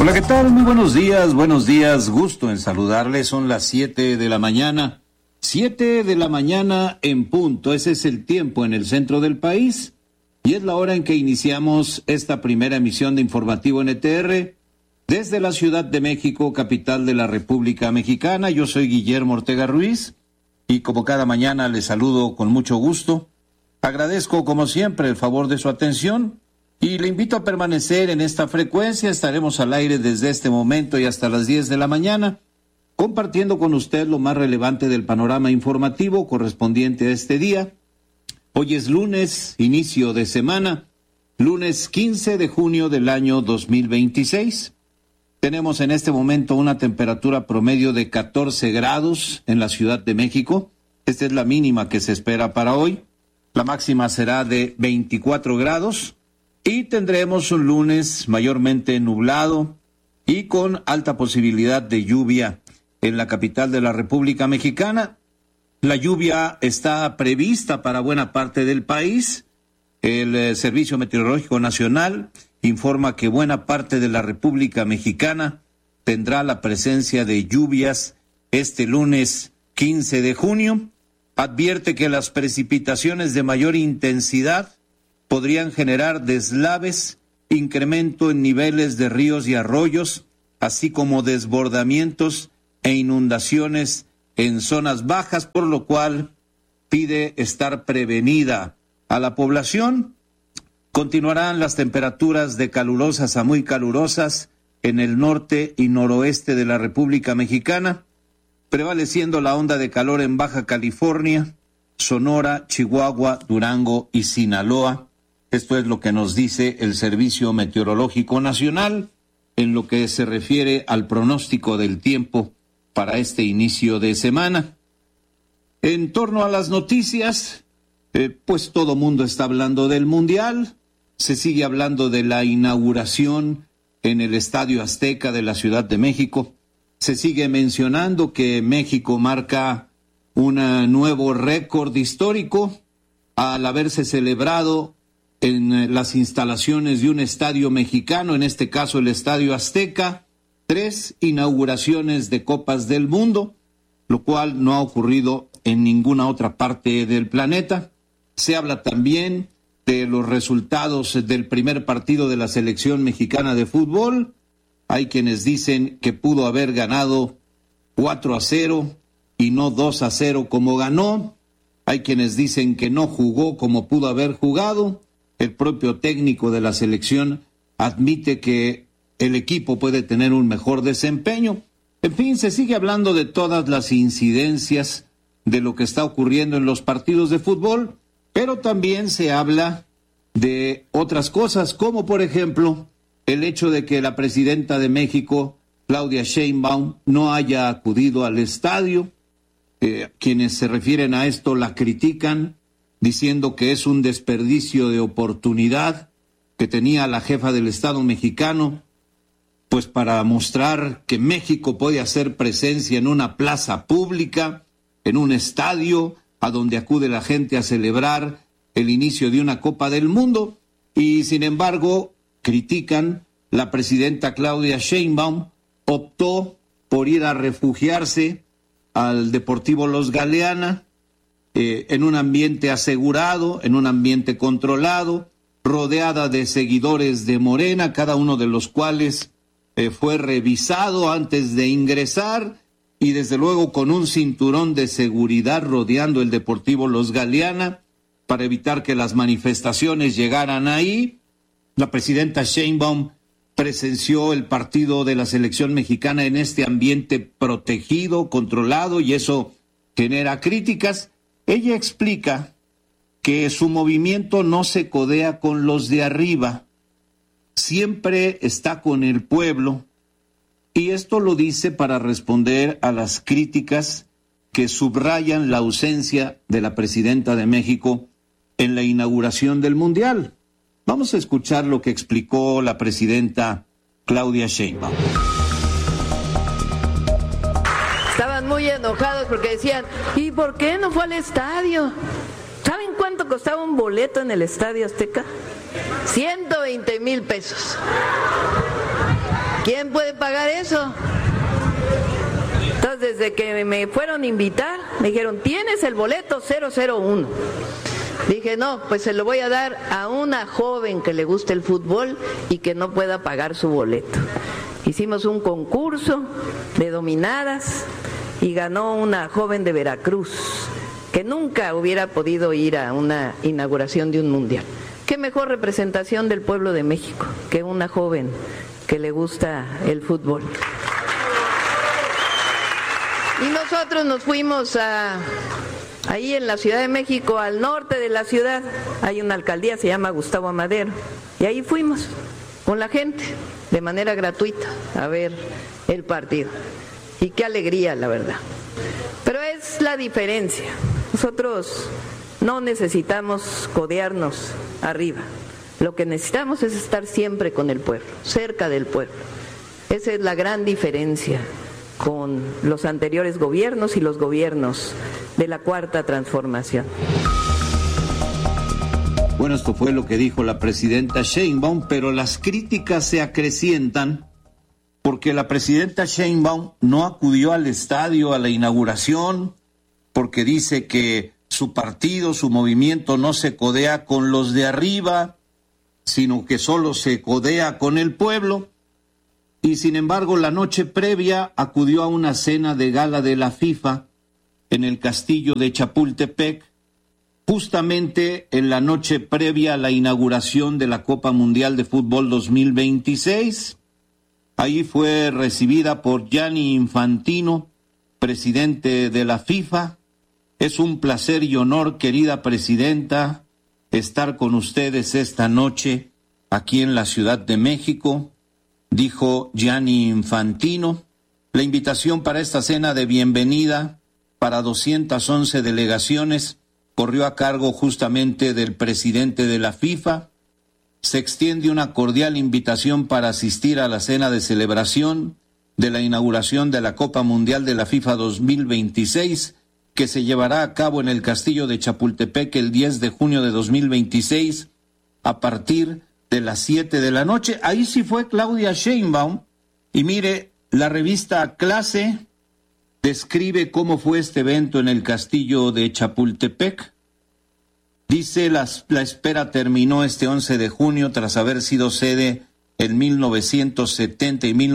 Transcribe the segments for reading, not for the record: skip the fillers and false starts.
Hola, ¿qué tal? Muy buenos días, gusto en saludarles. Son las 7 de la mañana, 7 de la mañana en punto. Ese es el tiempo en el centro del país y es la hora en que iniciamos esta primera emisión de Informativo NTR desde la Ciudad de México, capital de la República Mexicana. Yo soy Guillermo Ortega Ruiz y como cada mañana les saludo con mucho gusto. Agradezco como siempre el favor de su atención y le invito a permanecer en esta frecuencia. Estaremos al aire desde este momento y hasta las 10 de la mañana, compartiendo con usted lo más relevante del panorama informativo correspondiente a este día. Hoy es lunes, inicio de semana, lunes 15 de junio del año 2026. Tenemos en este momento una temperatura promedio de 14 grados en la Ciudad de México. Esta es la mínima que se espera para hoy. La máxima será de 24 grados. Y tendremos un lunes mayormente nublado y con alta posibilidad de lluvia en la capital de la República Mexicana. La lluvia está prevista para buena parte del país. El Servicio Meteorológico Nacional informa que buena parte de la República Mexicana tendrá la presencia de lluvias este lunes 15 de junio. Advierte que las precipitaciones de mayor intensidad podrían generar deslaves, incremento en niveles de ríos y arroyos, así como desbordamientos e inundaciones en zonas bajas, por lo cual pide estar prevenida a la población. Continuarán las temperaturas de calurosas a muy calurosas en el norte y noroeste de la República Mexicana, prevaleciendo la onda de calor en Baja California, Sonora, Chihuahua, Durango y Sinaloa. Esto es lo que nos dice el Servicio Meteorológico Nacional en lo que se refiere al pronóstico del tiempo para este inicio de semana. En torno a las noticias, pues todo mundo está hablando del Mundial. Se sigue hablando de la inauguración en el Estadio Azteca de la Ciudad de México. Se sigue mencionando que México marca un nuevo récord histórico al haberse celebrado en las instalaciones de un estadio mexicano, en este caso el Estadio Azteca, 3 inauguraciones de Copas del Mundo, lo cual no ha ocurrido en ninguna otra parte del planeta. Se habla también de los resultados del primer partido de la selección mexicana de fútbol. Hay quienes dicen que pudo haber ganado 4-0 y no 2-0 como ganó. Hay quienes dicen que no jugó como pudo haber jugado. El propio técnico de la selección admite que el equipo puede tener un mejor desempeño. En fin, se sigue hablando de todas las incidencias de lo que está ocurriendo en los partidos de fútbol, pero también se habla de otras cosas, como por ejemplo el hecho de que la presidenta de México, Claudia Sheinbaum, no haya acudido al estadio. Quienes se refieren a esto la critican, diciendo que es un desperdicio de oportunidad que tenía la jefa del Estado mexicano, pues para mostrar que México puede hacer presencia en una plaza pública, en un estadio, a donde acude la gente a celebrar el inicio de una Copa del Mundo, y sin embargo, critican, la presidenta Claudia Sheinbaum optó por ir a refugiarse al Deportivo Los Galeana, en un ambiente asegurado, en un ambiente controlado, rodeada de seguidores de Morena, cada uno de los cuales fue revisado antes de ingresar y desde luego con un cinturón de seguridad rodeando el Deportivo Los Galeana para evitar que las manifestaciones llegaran ahí. La presidenta Sheinbaum presenció el partido de la selección mexicana en este ambiente protegido, controlado, y eso genera críticas. Ella explica que su movimiento no se codea con los de arriba, siempre está con el pueblo, y esto lo dice para responder a las críticas que subrayan la ausencia de la presidenta de México en la inauguración del Mundial. Vamos a escuchar lo que explicó la presidenta Claudia Sheinbaum. Estaban muy enojados porque decían, ¿y por qué no fue al estadio? ¿Saben cuánto costaba un boleto en el Estadio Azteca? 120,000 pesos. ¿Quién puede pagar eso? Entonces, desde que me fueron a invitar, me dijeron, ¿tienes el boleto 001? Dije, no, pues se lo voy a dar a una joven que le guste el fútbol y que no pueda pagar su boleto. Hicimos un concurso de dominadas y ganó una joven de Veracruz que nunca hubiera podido ir a una inauguración de un mundial. ¿Qué mejor representación del pueblo de México que una joven que le gusta el fútbol? Y nosotros nos fuimos ahí en la Ciudad de México, al norte de la ciudad, hay una alcaldía, se llama Gustavo Amadero, y ahí fuimos con la gente, de manera gratuita, a ver el partido. Y qué alegría, la verdad. Pero es la diferencia. Nosotros no necesitamos codearnos arriba. Lo que necesitamos es estar siempre con el pueblo, cerca del pueblo. Esa es la gran diferencia con los anteriores gobiernos y los gobiernos de la Cuarta Transformación. Bueno, esto fue lo que dijo la presidenta Sheinbaum, pero las críticas se acrecientan porque la presidenta Sheinbaum no acudió al estadio a la inauguración, porque dice que su partido, su movimiento no se codea con los de arriba, sino que solo se codea con el pueblo. Y sin embargo, la noche previa acudió a una cena de gala de la FIFA en el castillo de Chapultepec, justamente en la noche previa a la inauguración de la Copa Mundial de Fútbol 2026. Ahí fue recibida por Gianni Infantino, presidente de la FIFA. Es un placer y honor, querida presidenta, estar con ustedes esta noche aquí en la Ciudad de México, dijo Gianni Infantino. La invitación para esta cena de bienvenida para 211 delegaciones corrió a cargo justamente del presidente de la FIFA. Se extiende una cordial invitación para asistir a la cena de celebración de la inauguración de la Copa Mundial de la FIFA 2026, que se llevará a cabo en el Castillo de Chapultepec el 10 de junio de 2026 a partir de las 7 de la noche. Ahí sí fue Claudia Sheinbaum, y mire, la revista Clase describe cómo fue este evento en el Castillo de Chapultepec. Dice, la espera terminó este 11 de junio tras haber sido sede en 1970 y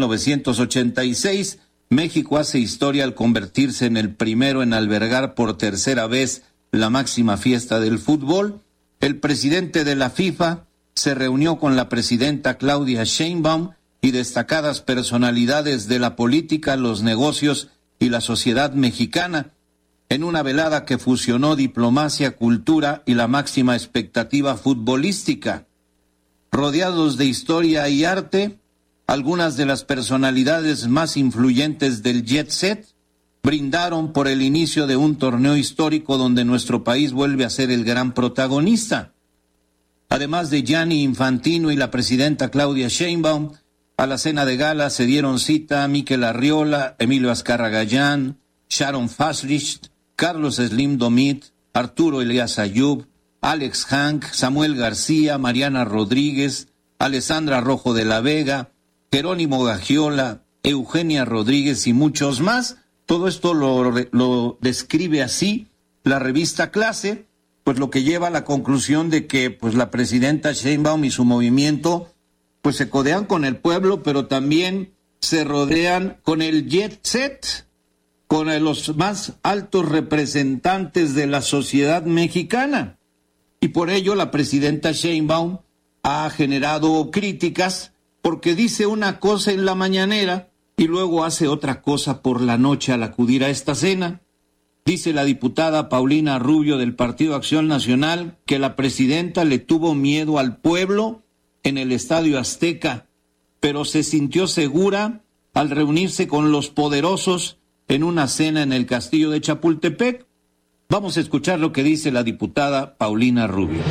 1986. México hace historia al convertirse en el primero en albergar por tercera vez la máxima fiesta del fútbol. El presidente de la FIFA se reunió con la presidenta Claudia Sheinbaum y destacadas personalidades de la política, los negocios y la sociedad mexicana, en una velada que fusionó diplomacia, cultura y la máxima expectativa futbolística. Rodeados de historia y arte, algunas de las personalidades más influyentes del jet set brindaron por el inicio de un torneo histórico donde nuestro país vuelve a ser el gran protagonista. Además de Gianni Infantino y la presidenta Claudia Sheinbaum, a la cena de gala se dieron cita Mikel Arriola, Emilio Azcárraga Gallán, Sharon Faslich, Carlos Slim Domit, Arturo Elías Ayub, Alex Hank, Samuel García, Mariana Rodríguez, Alessandra Rojo de la Vega, Jerónimo Gagiola, Eugenia Rodríguez y muchos más. Todo esto lo describe así la revista Clase, pues lo que lleva a la conclusión de que pues la presidenta Sheinbaum y su movimiento pues se codean con el pueblo, pero también se rodean con el jet set, con los más altos representantes de la sociedad mexicana. Y por ello la presidenta Sheinbaum ha generado críticas porque dice una cosa en la mañanera y luego hace otra cosa por la noche al acudir a esta cena. Dice la diputada Paulina Rubio del Partido Acción Nacional que la presidenta le tuvo miedo al pueblo en el Estadio Azteca, pero se sintió segura al reunirse con los poderosos en una cena en el Castillo de Chapultepec. Vamos a escuchar lo que dice la diputada Paulina Rubio.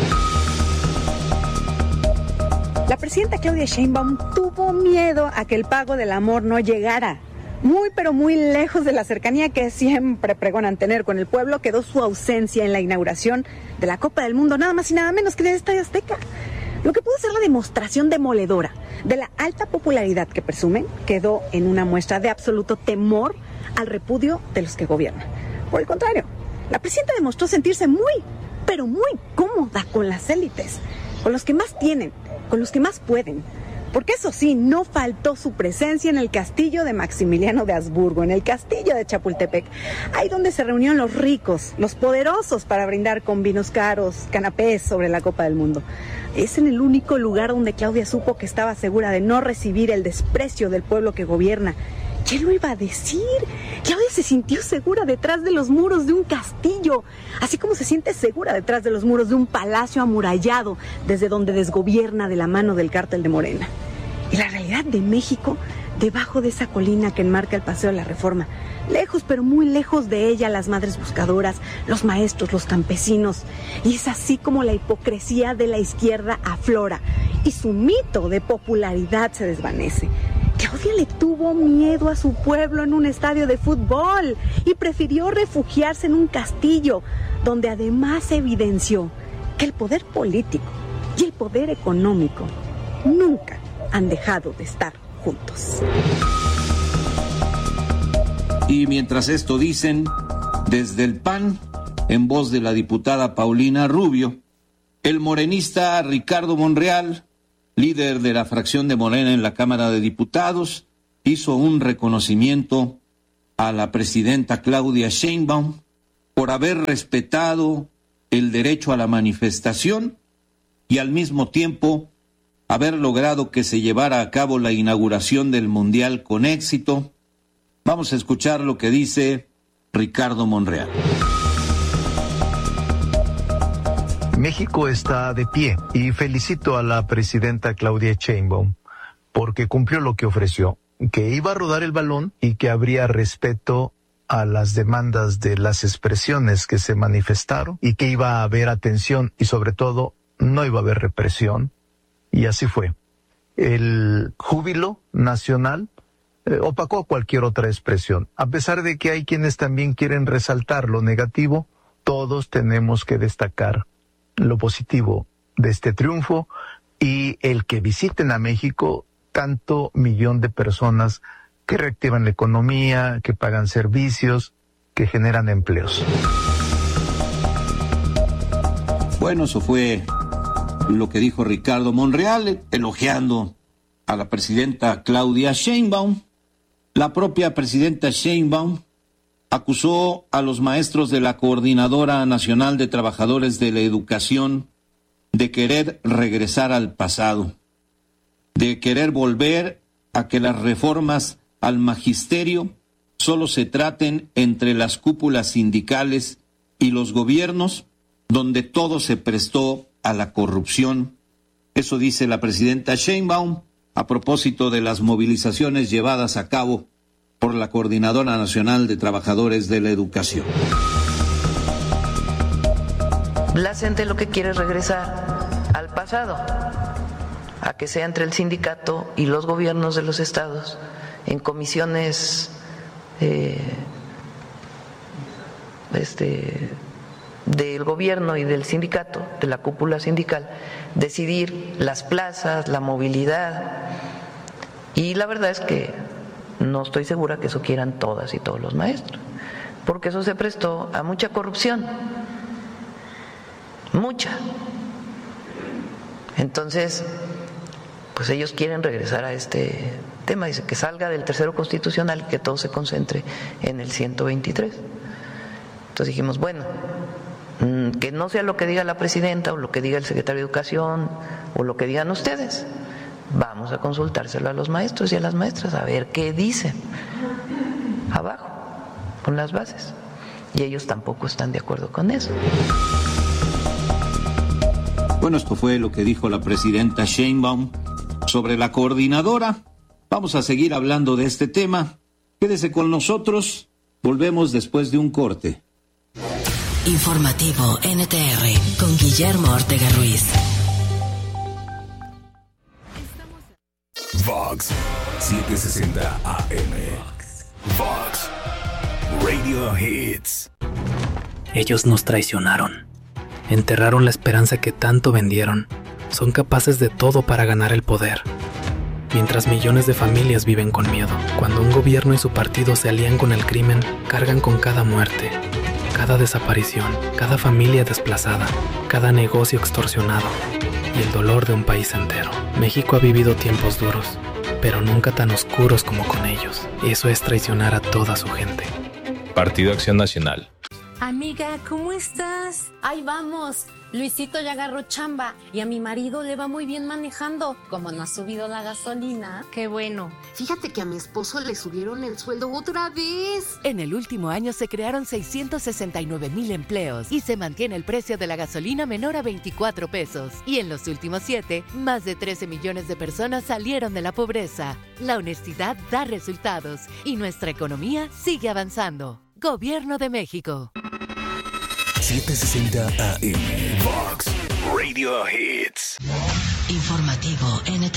La presidenta Claudia Sheinbaum tuvo miedo a que el pago del amor no llegara. Muy, pero muy lejos de la cercanía que siempre pregonan tener con el pueblo, quedó su ausencia en la inauguración de la Copa del Mundo, nada más y nada menos que en el Estadio Azteca. Lo que pudo ser la demostración demoledora de la alta popularidad que presumen quedó en una muestra de absoluto temor al repudio de los que gobiernan. Por el contrario, la presidenta demostró sentirse muy, pero muy cómoda con las élites, con los que más tienen, con los que más pueden. Porque eso sí, no faltó su presencia en el castillo de Maximiliano de Habsburgo, en el castillo de Chapultepec, ahí donde se reunieron los ricos, los poderosos para brindar con vinos caros, canapés sobre la Copa del Mundo. Es en el único lugar donde Claudia supo que estaba segura de no recibir el desprecio del pueblo que gobierna. ¿Quién lo iba a decir? Claudia se sintió segura detrás de los muros de un castillo, así como se siente segura detrás de los muros de un palacio amurallado, desde donde desgobierna de la mano del cártel de Morena. Y la realidad de México, debajo de esa colina que enmarca el Paseo de la Reforma, lejos, pero muy lejos de ella, las madres buscadoras, los maestros, los campesinos. Y es así como la hipocresía de la izquierda aflora y su mito de popularidad se desvanece. Claudia le tuvo miedo a su pueblo en un estadio de fútbol y prefirió refugiarse en un castillo, donde además se evidenció que el poder político y el poder económico nunca han dejado de estar juntos. Y mientras esto dicen, desde el PAN, en voz de la diputada Paulina Rubio, el morenista Ricardo Monreal, líder de la fracción de Morena en la Cámara de Diputados, hizo un reconocimiento a la presidenta Claudia Sheinbaum por haber respetado el derecho a la manifestación y al mismo tiempo haber logrado que se llevara a cabo la inauguración del Mundial con éxito. Vamos a escuchar lo que dice Ricardo Monreal. México está de pie y felicito a la presidenta Claudia Sheinbaum porque cumplió lo que ofreció, que iba a rodar el balón y que habría respeto a las demandas de las expresiones que se manifestaron y que iba a haber atención y sobre todo no iba a haber represión, y así fue. El júbilo nacional opacó cualquier otra expresión. A pesar de que hay quienes también quieren resaltar lo negativo, todos tenemos que destacar lo positivo de este triunfo y el que visiten a México tanto millón de personas que reactivan la economía, que pagan servicios, que generan empleos. Bueno, eso fue lo que dijo Ricardo Monreal, elogiando a la presidenta Claudia Sheinbaum. La propia presidenta Sheinbaum acusó a los maestros de la Coordinadora Nacional de Trabajadores de la Educación de querer regresar al pasado, de querer volver a que las reformas al magisterio solo se traten entre las cúpulas sindicales y los gobiernos, donde todo se prestó a la corrupción. Eso dice la presidenta Sheinbaum a propósito de las movilizaciones llevadas a cabo por la Coordinadora Nacional de Trabajadores de la Educación. La gente lo que quiere es regresar al pasado, a que sea entre el sindicato y los gobiernos de los estados, en comisiones del gobierno y del sindicato, de la cúpula sindical, decidir las plazas, la movilidad. Y la verdad es que no estoy segura que eso quieran todas y todos los maestros, porque eso se prestó a mucha corrupción, mucha. Entonces, pues ellos quieren regresar a este tema, dice que salga del tercero constitucional y que todo se concentre en el 123. Entonces dijimos, bueno, que no sea lo que diga la presidenta o lo que diga el secretario de Educación o lo que digan ustedes. Vamos a consultárselo a los maestros y a las maestras a ver qué dicen abajo con las bases, y ellos tampoco están de acuerdo con eso. Bueno, esto fue lo que dijo la presidenta Sheinbaum sobre la coordinadora. Vamos a seguir hablando de este tema. Quédese con nosotros, volvemos después de un corte. Informativo NTR con Guillermo Ortega Ruiz. Vox 760 AM. Vox Radio Hits. Ellos nos traicionaron. Enterraron la esperanza que tanto vendieron. son capaces de todo para ganar el poder. Mientras millones de familias viven con miedo, cuando un gobierno y su partido se alían con el crimen, cargan con cada muerte, cada desaparición, cada familia desplazada, cada negocio extorsionado y el dolor de un país entero. México ha vivido tiempos duros, pero nunca tan oscuros como con ellos. Eso es traicionar a toda su gente. Partido Acción Nacional. Amiga, ¿cómo estás? Ahí vamos. Luisito ya agarró chamba y a mi marido le va muy bien manejando. Como no ha subido la gasolina. Qué bueno. Fíjate que a mi esposo le subieron el sueldo otra vez. En el último año se crearon 669,000 empleos y se mantiene el precio de la gasolina menor a 24 pesos. Y en los últimos 7, más de 13 millones de personas salieron de la pobreza. La honestidad da resultados y nuestra economía sigue avanzando. Gobierno de México. 760 AM. Fox Radio Hits. Informativo NTN.